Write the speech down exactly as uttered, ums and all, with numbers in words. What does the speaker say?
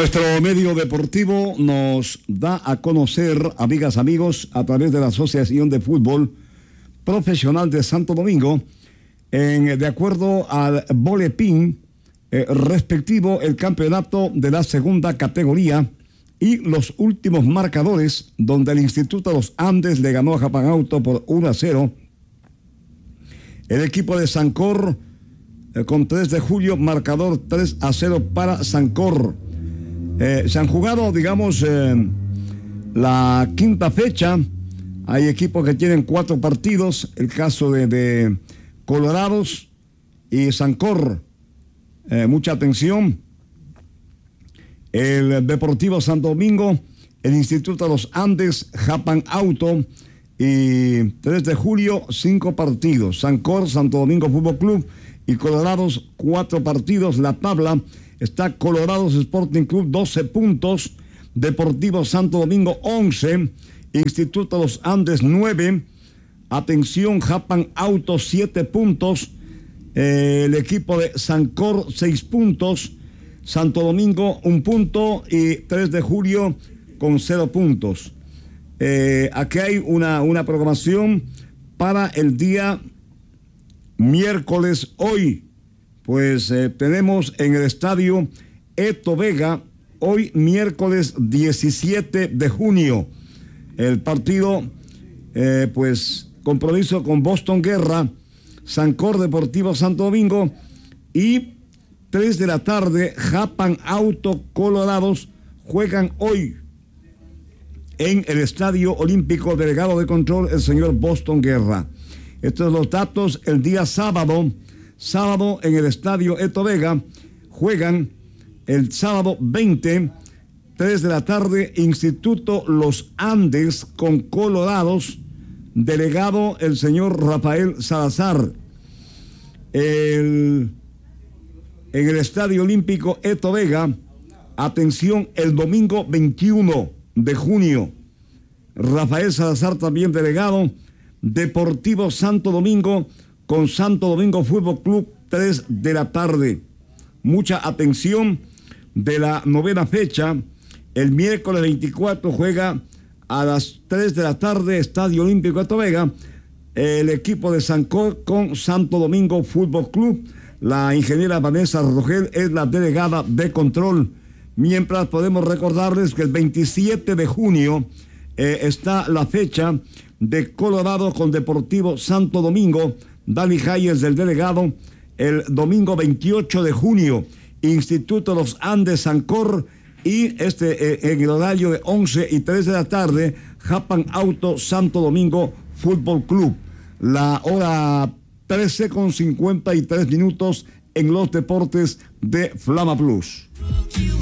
Nuestro medio deportivo nos da a conocer, amigas, amigos, a través de la Asociación de Fútbol Profesional de Santo Domingo, en, de acuerdo al boletín eh, respectivo, el campeonato de la segunda categoría y los últimos marcadores, donde el Instituto de los Andes le ganó a Japan Auto por uno a cero. El equipo de Sancor eh, con tres de julio, marcador tres a cero para Sancor. Eh, se han jugado, digamos, eh, la quinta fecha. Hay equipos que tienen cuatro partidos. El caso de, de Colorados y Sancor. Eh, mucha atención. El Deportivo Santo Domingo, el Instituto de los Andes, Japan Auto y tres de julio, cinco partidos. Sancor, Santo Domingo Fútbol Club y Colorados, cuatro partidos. La tabla está: Colorados Sporting Club, doce puntos. Deportivo Santo Domingo, once. Instituto de los Andes, nueve. Atención, Japan Auto, siete puntos. Eh, el equipo de Sancor, seis puntos. Santo Domingo, un punto. Y tres de julio con cero puntos. Eh, aquí hay una, una programación para el día miércoles. Hoy, pues eh, tenemos en el estadio Eto Vega, hoy miércoles diecisiete de junio, el partido, eh, pues, compromiso con Boston Guerra, Sancor Deportivo Santo Domingo, y tres de la tarde, Japan Auto Colorados juegan hoy en el Estadio Olímpico. Delegado de control, el señor Boston Guerra. Estos son los datos. El día sábado, sábado en el Estadio Eto Vega, juegan el sábado veinte, tres de la tarde, Instituto Los Andes con Colorados, delegado el señor Rafael Salazar. El, en el Estadio Olímpico Eto Vega, atención, el domingo veintiuno de junio, Rafael Salazar también delegado, Deportivo Santo Domingo con Santo Domingo Fútbol Club, tres de la tarde. Mucha atención de la novena fecha. El miércoles veinticuatro juega a las tres de la tarde, Estadio Olímpico Eto Vega, el equipo de Sancor con Santo Domingo Fútbol Club. La ingeniera Vanessa Rogel es la delegada de control. Mientras, podemos recordarles que el veintisiete de junio eh, está la fecha de Colorado con Deportivo Santo Domingo. Dani Hayes, del delegado. El domingo veintiocho de junio, Instituto de los Andes Sancor, y este eh, en el horario de once y tres de la tarde, Japan Auto Santo Domingo Fútbol Club. La hora trece con cincuenta y tres minutos en los deportes de Flama Plus.